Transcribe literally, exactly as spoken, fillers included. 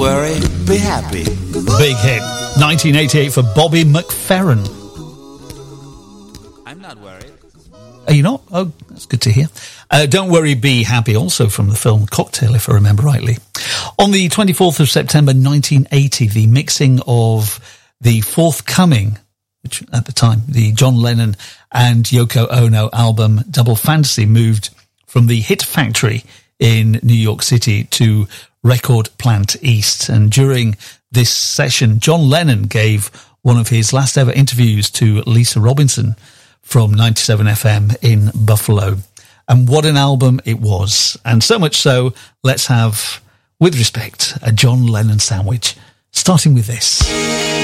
worry, be happy. Big hit. nineteen eighty-eight for Bobby McFerrin. I'm not worried. Are you not? Oh, that's good to hear. Uh, Don't Worry, Be Happy, also from the film Cocktail, if I remember rightly. On the twenty-fourth of September nineteen eighty, the mixing of the forthcoming, which at the time, the John Lennon and Yoko Ono album Double Fantasy moved from the Hit Factory in New York City to Record Plant East. And during this session, John Lennon gave one of his last ever interviews to Lisa Robinson from ninety-seven F M in Buffalo. And what an album it was. And so much so, let's have, with respect, a John Lennon sandwich, starting with this.